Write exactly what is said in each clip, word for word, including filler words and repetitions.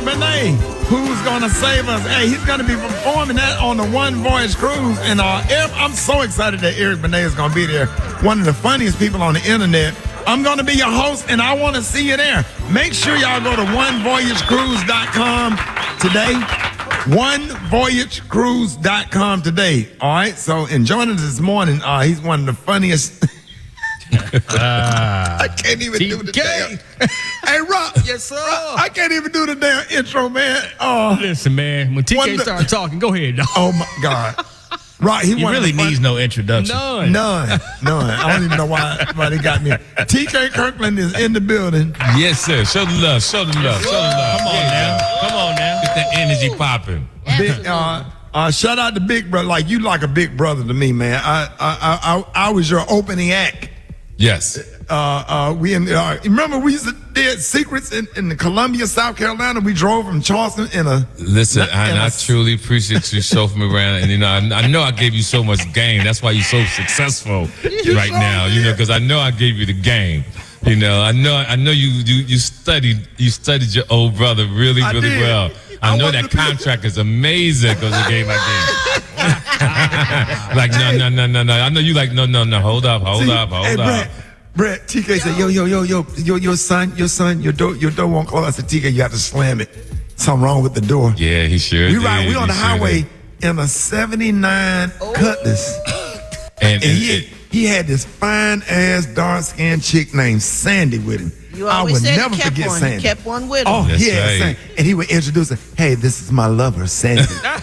Benet, who's going to save us. Hey, he's going to be performing that on the One Voyage Cruise. And uh, I'm so excited that Eric Benet is going to be there. One of the funniest people on the internet. I'm going to be your host, and I want to see you there. Make sure y'all go to one voyage cruise dot com today. one voyage cruise dot com today. All right? So, and joining us this morning, uh, he's one of the funniest... uh, I can't even T K. do the damn. Hey, Rob. Yes, sir. Rob, I can't even do the damn intro, man. Oh, listen, man. When T K started talking, go ahead, dog. Oh my God. Right, he, he really needs no introduction. None. None. None. I don't even know why, why they got me. T K Kirkland is in the building. Yes, sir. Show the love. Show the love. Show the love. Come on yeah, now. Man. Come on now. Get that energy popping. Big, uh, uh, shout out to Big Brother. Like, you like a big brother to me, man. I I I, I, I was your opening act. Yes. Uh, uh, we in, uh, remember we used to do Secrets in, in Columbia, South Carolina. We drove from Charleston in a. Listen, in I, and I truly appreciate you chauffeuring me around, and you know, I, I know I gave you so much game. That's why you're so successful you right so now. You know, because I know I gave you the game. You know, I know, I know you you you studied you studied your old brother really I really did. well. I, I know that contract is amazing because the game I gave. Like no no no no no. I know you like no no no. Hold up, hold See, up, hold hey, up. Brett, Brett, T K said, yo, yo, yo, yo, yo, your son, your son, your door, your door won't close. I said, T K, you have to slam it. Something wrong with the door. Yeah, he sure We did. ride, we on the He sure highway did. in a seventy-nine Cutlass. And, And and, he, he had this fine ass dark skinned chick named Sandy with him. You I always would said never he kept forget one. Sandy. He kept one with him. Oh, That's yeah, right. Sandy. And he would introduce her. Hey, this is my lover, Sandy. I said,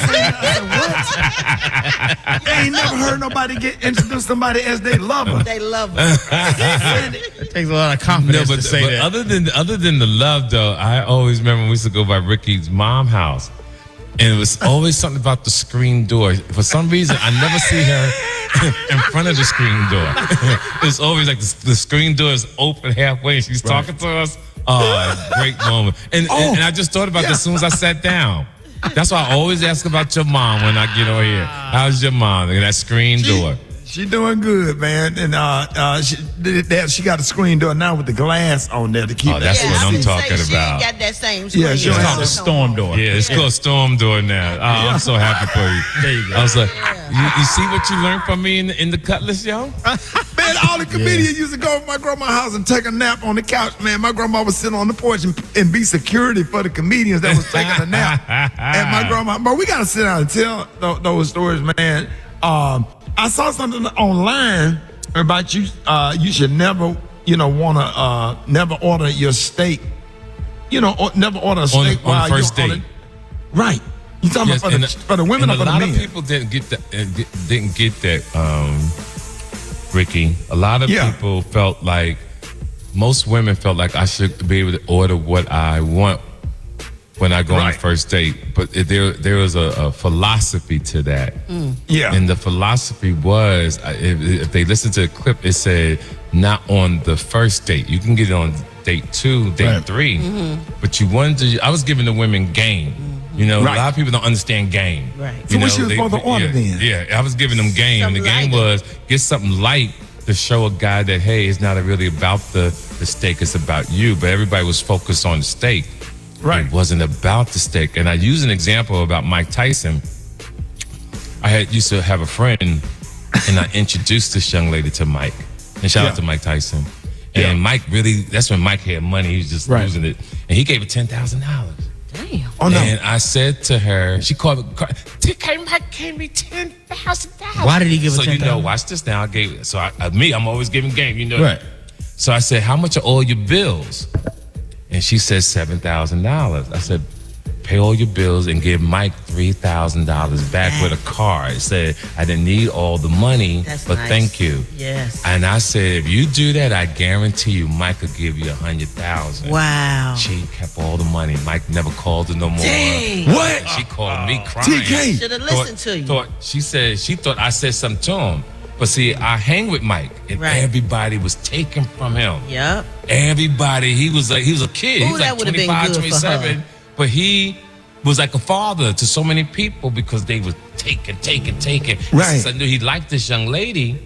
I said, what? I ain't never heard nobody get introduce somebody as their lover. They love him. Sandy. It takes a lot of confidence no, but, to say but that. other than other than the love, though, I always remember when we used to go by Ricky's mom house, and it was always something about the screen door. For some reason, I never see her in front of the screen door. It's always like the, the screen door is open halfway, and she's right. talking to us. Oh, great moment! And, Oh, and and I just thought about yeah. this as soon as I sat down. That's why I always ask about your mom when I get on here. How's your mom? And that screen She, door. she doing good, man. And uh, uh, she, that, she got a screen door now with the glass on there to keep Oh, that. that's yeah, what I I'm was talking say, She about. ain't got that same Yeah, screen. she It's don't called have a storm door. Yeah, it's called Storm Door now. Oh, I'm so happy for you. There you go. I was like, you, you see what you learned from me in the, in the Cutlass, yo? Man, all the comedians used to go to my grandma's house and take a nap on the couch. Man, my grandma would sit on the porch and, and be security for the comedians that was taking a nap. And my grandma, but we got to sit down and tell th- those stories, man. Um, I saw something online about you. Uh, you should never, you know, want to uh, never order your steak. You know, or, never order a steak on while the first you're date. on it. Right. You talking Yes, about for and the, for the women and or for a the lot men? of people didn't get that. uh, di- Didn't get that, um, Ricky. A lot of Yeah. people felt like most women felt like I should be able to order what I want when I go on Right. a first date. But it, there, there was a, a philosophy to that. Yeah. And the philosophy was, I- if, if they listen to the clip, it said not on the first date. You can get it on date two, date Right. three, but you wanted to. I was giving the women game. You know, Right. a lot of people don't understand game. Right. You So what know, you was supposed to order yeah, then? Yeah, I was giving them game. Something the game lighter. was get something light to show a guy that hey, it's not really about the the steak. It's about you. But everybody was focused on the steak. Right. It wasn't about the steak. And I use an example about Mike Tyson. I had used to have a friend, and I introduced this young lady to Mike. And shout Yeah. out to Mike Tyson. And Yeah. Mike really, that's when Mike had money. He was just Right. losing it. And he gave her ten thousand dollars. Damn. Oh, no. And I said to her, she called me, T K Mike gave me ten thousand dollars. Why did he give her So, you ten thousand know, dollars? watch this now. I gave, so I, uh, me, I'm always giving game, you know. Right. So I said, how much are all your bills? And she said seven thousand dollars. I said, pay all your bills and give Mike three thousand dollars back with a card. It said, I didn't need all the money, That's but nice. thank you. Yes. And I said, if you do that, I guarantee you Mike could give you a hundred thousand. Wow. She kept all the money. Mike never called her no more. Dang. What? And she called me crying. T K. Should have listened to you. Thought, she said she thought I said something to him. But see, I hang with Mike, and Right. everybody was taken from him. Yep. Everybody, he was like he was a kid. Ooh, he was that like would've been twenty-five, good for twenty-seven. her. But he was like a father to so many people because they were taking, taking, taking. Right. Since I knew he liked this young lady,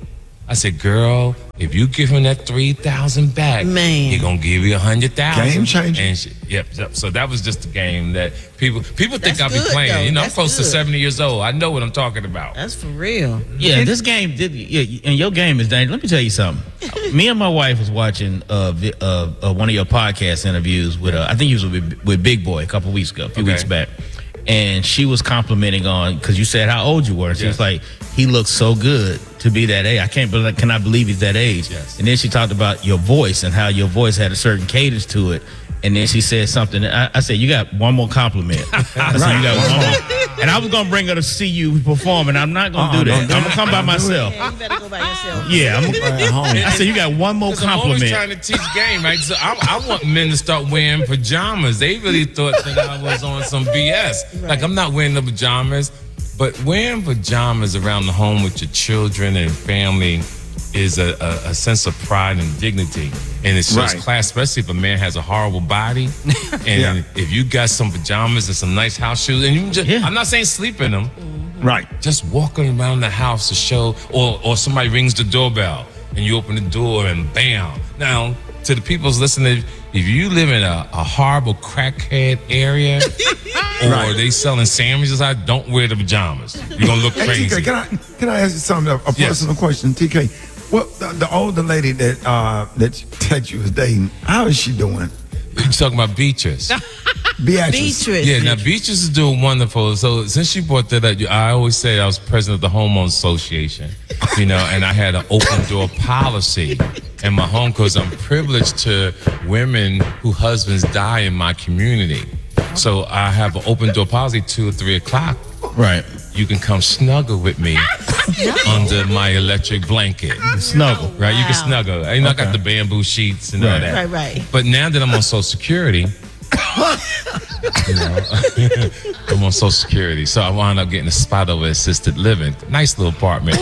I said, girl, if you give him that three thousand back, Man. he gonna give you a hundred thousand. Game changer. And she, yep, yep. So that was just a game that people people think That's I'll be good, playing. though. You know, That's I'm close to good. seventy years old. I know what I'm talking about. That's for real. Yeah, this game did. Yeah, and your game is dangerous. Let me tell you something. Me and my wife was watching uh, vi- uh, uh one of your podcast interviews with uh, I think you was with, with Big Boy a couple weeks ago, a few Okay. weeks back, and she was complimenting on because you said how old you were. She was Yes. like, he looks so good to be that age. I can't believe, cannot believe he's that age. Yes. And then she talked about your voice and how your voice had a certain cadence to it. And then she said something. I, I said, you got one more compliment. I said, you got one more. And I was going to bring her to see you perform, and I'm not going to Uh-uh, do that. don't do I'm going to come by myself. Yeah, you better go by yourself. Yeah, I'm gonna, I said, you got one more 'Cause I'm always compliment. trying to teach game, right? So I, I want men to start wearing pajamas. They really thought that I was on some B S. Like, I'm not wearing the pajamas, but wearing pajamas around the home with your children and family is a, a, a sense of pride and dignity. And it shows Right. class, especially if a man has a horrible body. And Yeah. if you got some pajamas and some nice house shoes, and you just, Yeah. I'm not saying sleep in them, Right. just walking around the house to show, or or somebody rings the doorbell and you open the door and bam. Now, to the people's listening, if you live in a, a horrible crackhead area, or Right. they selling sandwiches out, don't wear the pajamas. You're gonna look Hey, crazy. T K, can I can I ask you something? A, a Yes. personal question, T K. What the, the older lady that uh that that you was dating? How is she doing? You talking about Beatrice? Beatrice. Beatrice. Yeah, now Beatrice is doing wonderful. So since she brought that up, I always say I was president of the homeowners association, you know, and I had an open door policy in my home because I'm privileged to women whose husbands die in my community. So I have an open door policy two or three o'clock. Right. You can come snuggle with me under my electric blanket. Snuggle. Right, you can Wow. snuggle. You know, I got the bamboo sheets and all Right. that. Right, right. But now that I'm on Social Security, you know, I'm on Social Security, so I wound up getting a spot over assisted living. Nice little apartment.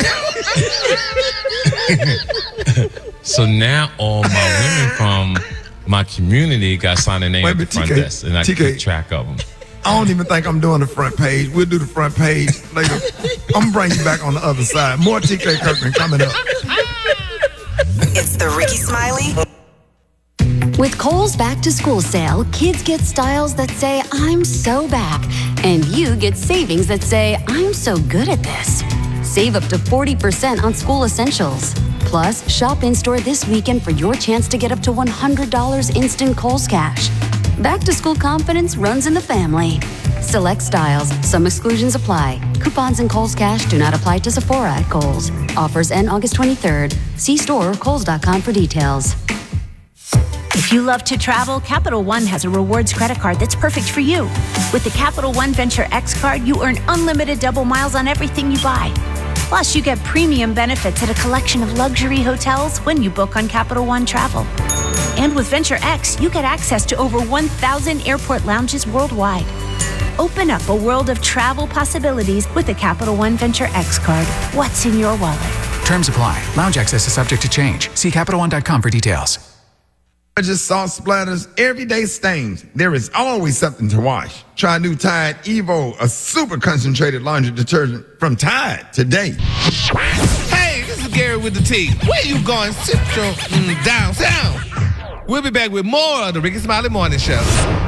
So now all my women from my community got signed their name Wait, at the but front T K, desk, and I T K. keep track of them. I don't even think I'm doing the front page. We'll do the front page later. I'm gonna bring you back on the other side. More T K Kirkman coming up. It's the Ricky Smiley. With Kohl's Back to School sale, kids get styles that say, I'm so back. And you get savings that say, I'm so good at this. Save up to forty percent on school essentials. Plus, shop in-store this weekend for your chance to get up to one hundred dollars instant Kohl's cash. Back to school confidence runs in the family. Select styles. Some exclusions apply. Coupons and Kohl's cash do not apply to Sephora at Kohl's. Offers end August twenty-third. See store or kohls dot com for details. If you love to travel, Capital One has a rewards credit card that's perfect for you. With the Capital One Venture X card, you earn unlimited double miles on everything you buy. Plus, you get premium benefits at a collection of luxury hotels when you book on Capital One Travel. And with Venture X, you get access to over one thousand airport lounges worldwide. Open up a world of travel possibilities with the Capital One Venture X card. What's in your wallet? Terms apply. Lounge access is subject to change. See Capital One dot com for details. Just sauce splatters, everyday stains. There is always something to wash. Try new Tide Evo, a super concentrated laundry detergent from Tide today. Hey, this is Gary with the T. Where you going, Central mm, downtown? We'll be back with more of the Ricky Smiley Morning Show.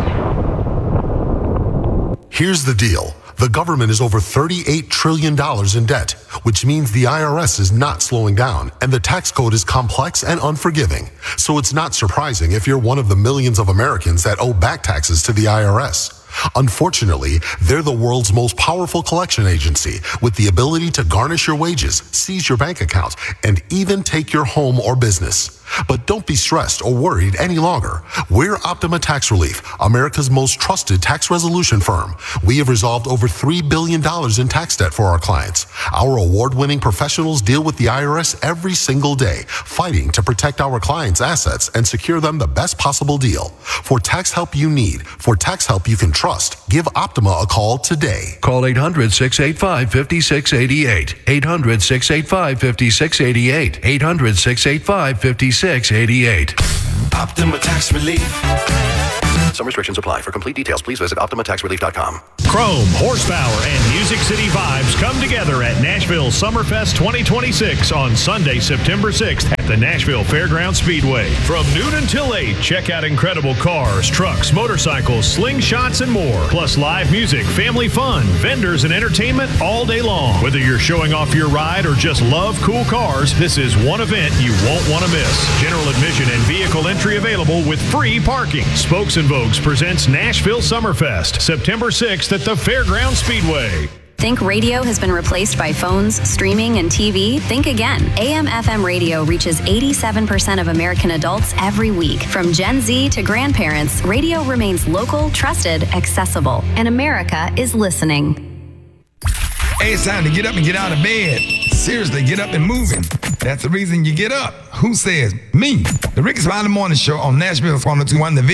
Here's the deal. The government is over thirty-eight trillion dollars in debt, which means the I R S is not slowing down, and the tax code is complex and unforgiving. So it's not surprising if you're one of the millions of Americans that owe back taxes to the I R S. Unfortunately, they're the world's most powerful collection agency with the ability to garnish your wages, seize your bank account, and even take your home or business. But don't be stressed or worried any longer. We're Optima Tax Relief, America's most trusted tax resolution firm. We have resolved over three billion dollars in tax debt for our clients. Our award-winning professionals deal with the I R S every single day, fighting to protect our clients' assets and secure them the best possible deal. For tax help you need, for tax help you can trust, give Optima a call today. Call eight hundred, six eight five, five six eight eight. eight hundred, six eight five, five six eight eight. eight hundred, six eight five, five six eight eight. Optima Tax Relief. Some restrictions apply. For complete details, please visit Optima Tax Relief dot com. Chrome, Horsepower, and Music City vibes come together at Nashville Summerfest twenty twenty-six on Sunday, September sixth at the Nashville Fairgrounds Speedway. From noon until eight, check out incredible cars, trucks, motorcycles, slingshots, and more. Plus live music, family fun, vendors, and entertainment all day long. Whether you're showing off your ride or just love cool cars, this is one event you won't want to miss. General admission and vehicle entry available with free parking. Spokes and Vogues presents Nashville Summerfest, September sixth at the Fairgrounds Speedway. Think radio has been replaced by phones, streaming, and T V? Think again. A M F M radio reaches eighty-seven percent of American adults every week. From Gen Z to grandparents, radio remains local, trusted, accessible, and America is listening. Hey, it's time to get up and get out of bed. Seriously, get up and moving. That's the reason you get up. Who says? Me. The Ricky Smiley Morning Show on Nashville's one oh two point one The